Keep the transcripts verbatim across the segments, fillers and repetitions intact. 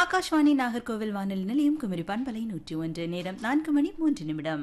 ஆகாஷ்வாணி நாகர்கோவில் வானொலி நிலையம் குமரி பண்பலை நூற்றி ஒன்று. நேரம் நான்கு மணி மூன்று நிமிடம்.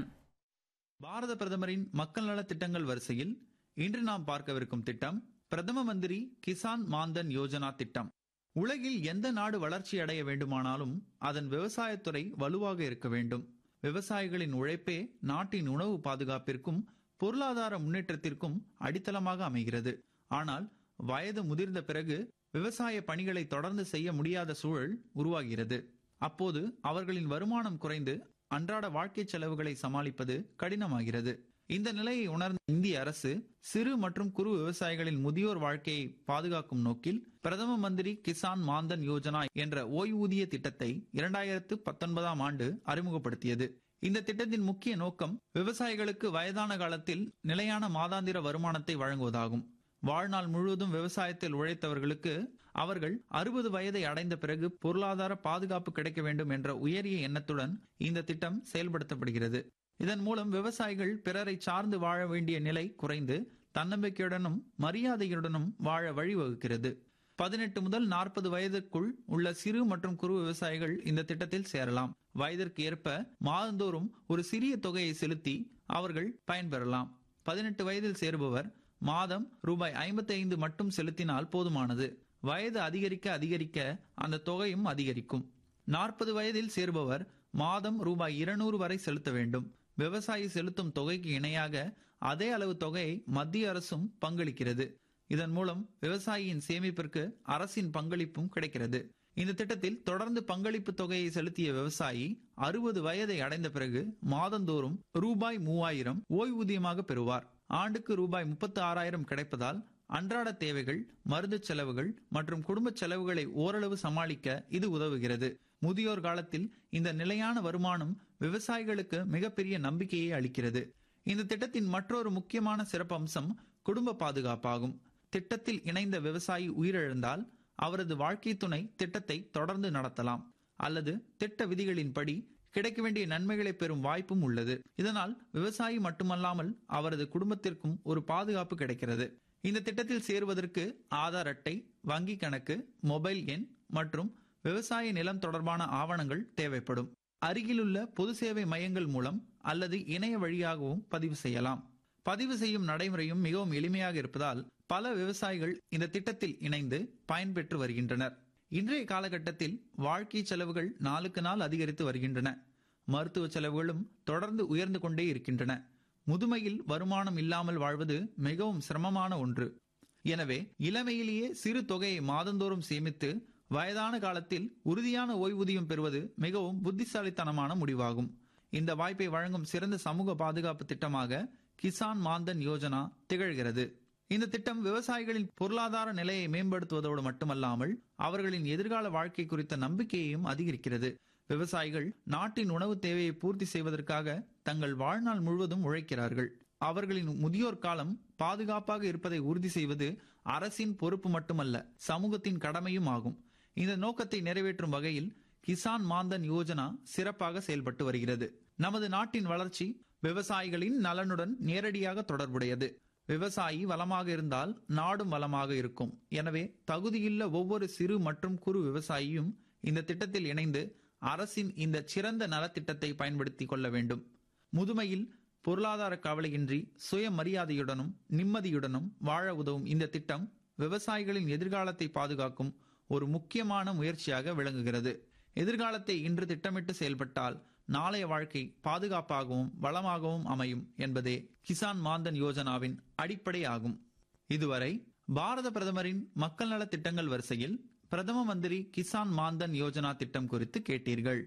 பாரத பிரதமரின் மக்கள் நல திட்டங்கள் வரிசையில் இன்று நாம் பார்க்கவிருக்கும் திட்டம் பிரதம மந்திரி கிசான் மான்தன் யோஜனா திட்டம். உலகில் எந்த நாடு வளர்ச்சி அடைய வேண்டுமானாலும் அதன் விவசாயத்துறை வலுவாக இருக்க வேண்டும். விவசாயிகளின் உழைப்பே நாட்டின் உணவு பாதுகாப்பிற்கும் பொருளாதார முன்னேற்றத்திற்கும் அடித்தளமாக அமைகிறது. ஆனால் வயது முதிர்ந்த பிறகு விவசாய பணிகளை தொடர்ந்து செய்ய முடியாத சூழல் உருவாகிறது. அப்போது அவர்களின் வருமானம் குறைந்து அன்றாட வாழ்க்கை செலவுகளை சமாளிப்பது கடினமாகிறது. இந்த நிலையை உணர்ந்த இந்திய அரசு சிறு மற்றும் குறு விவசாயிகளின் முதியோர் வாழ்க்கையை பாதுகாக்கும் நோக்கில் பிரதம மந்திரி கிசான் மான்தன் யோஜனா என்ற ஓய்வூதிய திட்டத்தை இரண்டாயிரத்து பத்தொன்பதாம் ஆண்டு அறிமுகப்படுத்தியது. இந்த திட்டத்தின் முக்கிய நோக்கம் விவசாயிகளுக்கு வயதான காலத்தில் நிலையான மாதாந்திர வருமானத்தை வழங்குவதாகும். வாழ்நாள் முழுவதும் விவசாயத்தில் உழைத்தவர்களுக்கு அவர்கள் அறுபது வயதை அடைந்த பிறகு பொருளாதார பாதுகாப்பு கிடைக்க வேண்டும் என்ற உயரிய எண்ணத்துடன் இந்த திட்டம் செயல்படுத்தப்படுகிறது. இதன் மூலம் விவசாயிகள் பிறரை சார்ந்து வாழ வேண்டிய நிலை குறைந்து தன்னம்பிக்கையுடனும் மரியாதையுடனும் வாழ வழிவகுக்கிறது. பதினெட்டு முதல் நாற்பது வயதுக்குள் உள்ள சிறு மற்றும் குறு விவசாயிகள் இந்த திட்டத்தில் சேரலாம். வயதிற்கு ஏற்ப மாதந்தோறும் ஒரு சிறிய தொகையை செலுத்தி அவர்கள் பயன்பெறலாம். பதினெட்டு வயதில் சேருபவர் மாதம் ரூபாய் ஐம்பத்தி ஐந்து மட்டும் செலுத்தினால் போதுமானது. வயது அதிகரிக்க அதிகரிக்க அந்த தொகையும் அதிகரிக்கும். நாற்பது வயதில் சேருபவர் மாதம் ரூபாய் இருநூறு வரை செலுத்த வேண்டும். விவசாயி செலுத்தும் தொகைக்கு இணையாக அதே அளவு தொகையை மத்திய அரசும் பங்களிக்கிறது. இதன் மூலம் விவசாயியின் சேமிப்பிற்கு அரசின் பங்களிப்பும் கிடைக்கிறது. இந்த திட்டத்தில் தொடர்ந்து பங்களிப்பு தொகையை செலுத்திய விவசாயி அறுபது வயதை அடைந்த பிறகு மாதந்தோறும் ரூபாய் மூவாயிரம் ஓய்வூதியமாக பெறுவார். ஆண்டுக்கு ரூபாய் முப்பத்தி ஆறாயிரம் கிடைப்பதால் அன்றாட தேவைகள், மருந்து செலவுகள் மற்றும் குடும்ப செலவுகளை ஓரளவு சமாளிக்க இது உதவுகிறது. முதியோர் காலத்தில் இந்த நிலையான வருமானம் விவசாயிகளுக்கு மிகப்பெரிய நம்பிக்கையை அளிக்கிறது. இந்த திட்டத்தின் மற்றொரு முக்கியமான சிறப்பம்சம் குடும்ப பாதுகாப்பாகும். திட்டத்தில் இணைந்த விவசாயி உயிரிழந்தால் அவரது வாழ்க்கை துணை திட்டத்தை தொடர்ந்து நடத்தலாம் அல்லது திட்ட விதிகளின்படி கிடைக்க வேண்டிய நன்மைகளை பெறும் வாய்ப்பும் உள்ளது. இதனால் விவசாயி மட்டுமல்லாமல் அவரது குடும்பத்திற்கும் ஒரு பாதுகாப்பு கிடைக்கிறது. இந்த திட்டத்தில் சேருவதற்கு ஆதார் அட்டை, வங்கி கணக்கு, மொபைல் எண் மற்றும் விவசாய நிலம் தொடர்பான ஆவணங்கள் தேவைப்படும். அருகிலுள்ள பொது சேவை மையங்கள் மூலம் அல்லது இணைய வழியாகவும் பதிவு செய்யலாம். பதிவு செய்யும் நடைமுறையும் மிகவும் எளிமையாக இருப்பதால் பல விவசாயிகள் இந்த திட்டத்தில் இணைந்து பயன்பெற்று வருகின்றனர். இன்றைய காலகட்டத்தில் வாழ்க்கை செலவுகள் நாளுக்கு நாள் அதிகரித்து வருகின்றன. மருத்துவ செலவுகளும் தொடர்ந்து உயர்ந்து கொண்டே இருக்கின்றன. முதுமையில் வருமானம் இல்லாமல் வாழ்வது மிகவும் சிரமமான ஒன்று. எனவே இளமையிலேயே சிறு தொகையை மாதந்தோறும் சேமித்து வயதான காலத்தில் உறுதியான ஓய்வூதியம் பெறுவது மிகவும் புத்திசாலித்தனமான முடிவாகும். இந்த வாய்ப்பை வழங்கும் சிறந்த சமூக பாதுகாப்பு திட்டமாக கிசான் மான்தன் யோஜனா திகழ்கிறது. இந்த திட்டம் விவசாயிகளின் பொருளாதார நிலையை மேம்படுத்துவதோடு மட்டுமல்லாமல் அவர்களின் எதிர்கால வாழ்க்கை குறித்த நம்பிக்கையையும் அதிகரிக்கிறது. விவசாயிகள் நாட்டின் உணவு தேவையை பூர்த்தி செய்வதற்காக தங்கள் வாழ்நாள் முழுவதும் உழைக்கிறார்கள். அவர்களின் முதியோர் காலம் பாதுகாப்பாக இருப்பதை உறுதி செய்வது அரசின் பொறுப்பு மட்டுமல்ல, சமூகத்தின் கடமையும் ஆகும். இந்த நோக்கத்தை நிறைவேற்றும் வகையில் கிசான் மான்தன் யோஜனா சிறப்பாக செயல்பட்டு வருகிறது. நமது நாட்டின் வளர்ச்சி விவசாயிகளின் நலனுடன் நேரடியாக தொடர்புடையது. விவசாயி வளமாக இருந்தால் நாடும் வளமாக இருக்கும். எனவே தகுதியுள்ள ஒவ்வொரு சிறு மற்றும் குறு விவசாயியும் இந்த திட்டத்தில் இணைந்து அரசின் இந்த சிறந்த நலத்திட்டத்தை பயன்படுத்திக் கொள்ள வேண்டும். முதுமையில் பொருளாதார கவலையின்றி சுயமரியாதையுடனும் நிம்மதியுடனும் வாழ உதவும் இந்த திட்டம் விவசாயிகளின் எதிர்காலத்தை பாதுகாக்கும் ஒரு முக்கியமான முயற்சியாக விளங்குகிறது. எதிர்காலத்தை இன்று திட்டமிட்டு செயல்பட்டால் நாளைய வாழ்க்கை பாதுகாப்பாகவும் வளமாகவும் அமையும் என்பதே கிசான் மான்தன் யோஜனாவின் அடிப்படை ஆகும். இதுவரை பாரத பிரதமரின் மக்கள் நல திட்டங்கள் வரிசையில் பிரதம மந்திரி கிசான் மான்தன் யோஜனா திட்டம் குறித்து கேட்டீர்கள்.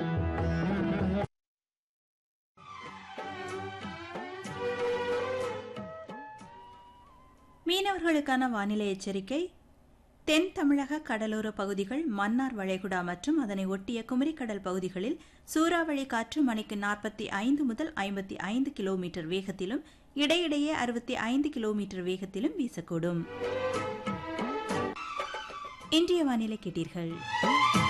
மீனவர்களுக்கான வானிலை எச்சரிக்கை. தென் தமிழக கடலோர பகுதிகள், மன்னார் வளைகுடா மற்றும் அதனை ஒட்டிய குமரிக்கடல் பகுதிகளில் சூறாவளி காற்று மணிக்கு நாற்பத்தி ஐந்து முதல் ஐம்பத்தி ஐந்து கிலோமீட்டர் வேகத்திலும் இடையிடையே அறுபத்தி ஐந்து கிலோமீட்டர் வேகத்திலும் வீசக்கூடும். இன்றைய வானிலை கேட்டீர்கள்.